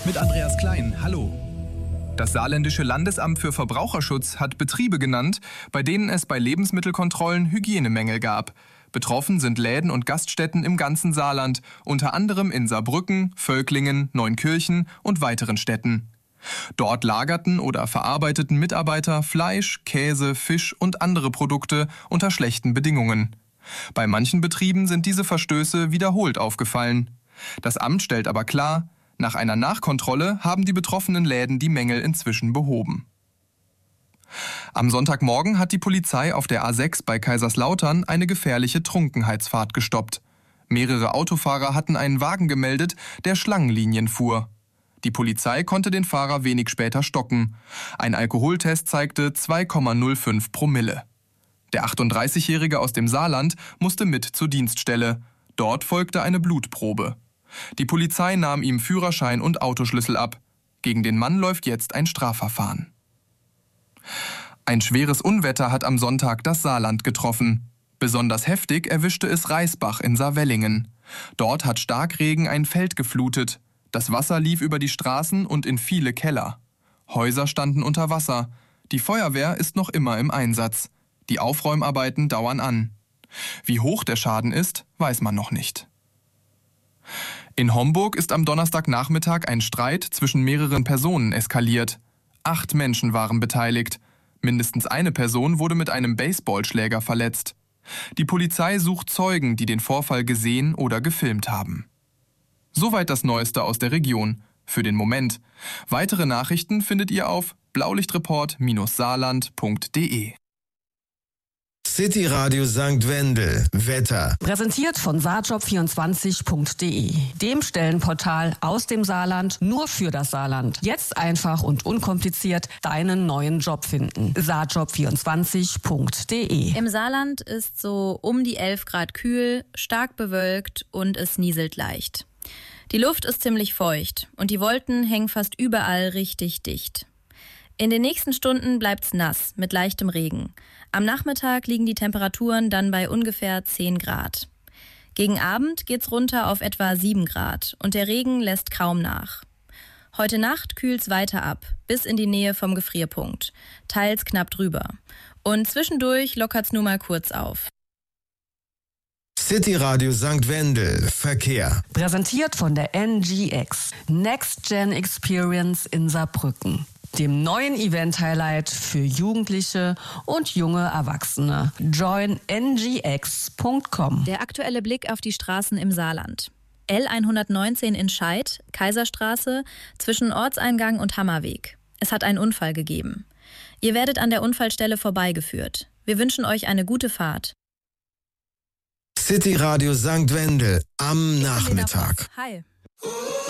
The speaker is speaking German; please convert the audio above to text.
mit Andreas Klein. Hallo. Das Saarländische Landesamt für Verbraucherschutz hat Betriebe genannt, bei denen es bei Lebensmittelkontrollen Hygienemängel gab. Betroffen sind Läden und Gaststätten im ganzen Saarland, unter anderem in Saarbrücken, Völklingen, Neunkirchen und weiteren Städten. Dort lagerten oder verarbeiteten Mitarbeiter Fleisch, Käse, Fisch und andere Produkte unter schlechten Bedingungen. Bei manchen Betrieben sind diese Verstöße wiederholt aufgefallen. Das Amt stellt aber klar, nach einer Nachkontrolle haben die betroffenen Läden die Mängel inzwischen behoben. Am Sonntagmorgen hat die Polizei auf der A6 bei Kaiserslautern eine gefährliche Trunkenheitsfahrt gestoppt. Mehrere Autofahrer hatten einen Wagen gemeldet, der Schlangenlinien fuhr. Die Polizei konnte den Fahrer wenig später stoppen. Ein Alkoholtest zeigte 2,05 Promille. Der 38-Jährige aus dem Saarland musste mit zur Dienststelle. Dort folgte eine Blutprobe. Die Polizei nahm ihm Führerschein und Autoschlüssel ab. Gegen den Mann läuft jetzt ein Strafverfahren. Ein schweres Unwetter hat am Sonntag das Saarland getroffen. Besonders heftig erwischte es Reisbach in Saarwellingen. Dort hat Starkregen ein Feld geflutet. Das Wasser lief über die Straßen und in viele Keller. Häuser standen unter Wasser. Die Feuerwehr ist noch immer im Einsatz. Die Aufräumarbeiten dauern an. Wie hoch der Schaden ist, weiß man noch nicht. In Homburg ist am Donnerstagnachmittag ein Streit zwischen mehreren Personen eskaliert. 8 Menschen waren beteiligt. Mindestens eine Person wurde mit einem Baseballschläger verletzt. Die Polizei sucht Zeugen, die den Vorfall gesehen oder gefilmt haben. Soweit das Neueste aus der Region. Für den Moment. Weitere Nachrichten findet ihr auf blaulichtreport-saarland.de. City Radio St. Wendel. Wetter. Präsentiert von saarjob24.de, dem Stellenportal aus dem Saarland nur für das Saarland. Jetzt einfach und unkompliziert deinen neuen Job finden. saarjob24.de. Im Saarland ist so um die 11 Grad kühl, stark bewölkt und es nieselt leicht. Die Luft ist ziemlich feucht und die Wolken hängen fast überall richtig dicht. In den nächsten Stunden bleibt's nass mit leichtem Regen. Am Nachmittag liegen die Temperaturen dann bei ungefähr 10 Grad. Gegen Abend geht's runter auf etwa 7 Grad und der Regen lässt kaum nach. Heute Nacht kühlt's weiter ab, bis in die Nähe vom Gefrierpunkt, teils knapp drüber. Und zwischendurch lockert's nur mal kurz auf. City Radio St. Wendel. Verkehr. Präsentiert von der NGX, Next Gen Experience in Saarbrücken, dem neuen Event-Highlight für Jugendliche und junge Erwachsene. Join ngx.com. Der aktuelle Blick auf die Straßen im Saarland. L119 in Scheid, Kaiserstraße, zwischen Ortseingang und Hammerweg. Es hat einen Unfall gegeben. Ihr werdet an der Unfallstelle vorbeigeführt. Wir wünschen euch eine gute Fahrt. City Radio St. Wendel am Nachmittag. Hi.